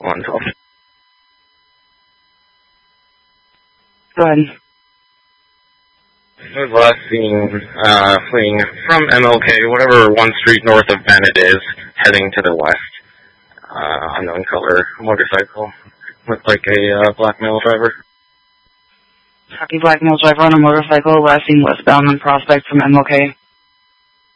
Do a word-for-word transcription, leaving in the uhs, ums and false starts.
one twelve. Go ahead. I was last seen uh, fleeing from M L K, whatever one street north of Bennett is, heading to the west. Uh, unknown color motorcycle. Looked like a uh, black male driver. Cocky black male driver on a motorcycle, last seen westbound on Prospect from M L K.